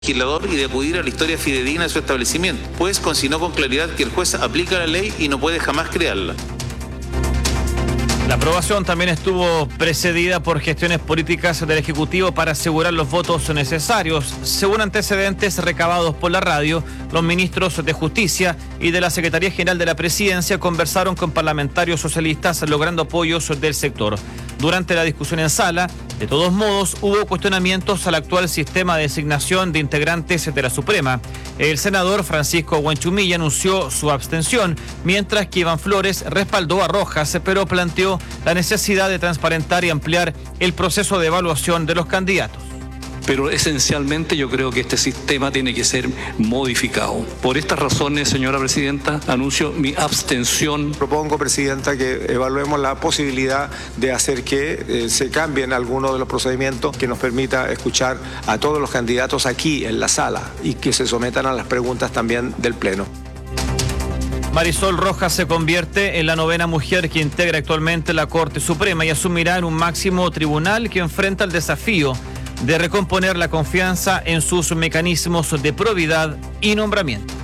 legislador y de acudir a la historia fidedigna de su establecimiento, pues consignó con claridad que el juez aplica la ley y no puede jamás crearla. La aprobación también estuvo precedida por gestiones políticas del Ejecutivo para asegurar los votos necesarios. Según antecedentes recabados por la radio, los ministros de Justicia y de la Secretaría General de la Presidencia conversaron con parlamentarios socialistas logrando apoyos del sector. Durante la discusión en sala, de todos modos, hubo cuestionamientos al actual sistema de designación de integrantes de la Suprema. El senador Francisco Huanchumilla anunció su abstención, mientras que Iván Flores respaldó a Rojas, pero planteó la necesidad de transparentar y ampliar el proceso de evaluación de los candidatos. Pero esencialmente yo creo que este sistema tiene que ser modificado. Por estas razones, señora presidenta, anuncio mi abstención. Propongo, presidenta, que evaluemos la posibilidad de hacer que se cambien algunos de los procedimientos que nos permita escuchar a todos los candidatos aquí en la sala y que se sometan a las preguntas también del Pleno. Marisol Rojas se convierte en la 9ª mujer que integra actualmente la Corte Suprema y asumirá en un máximo tribunal que enfrenta el desafío de recomponer la confianza en sus mecanismos de probidad y nombramiento.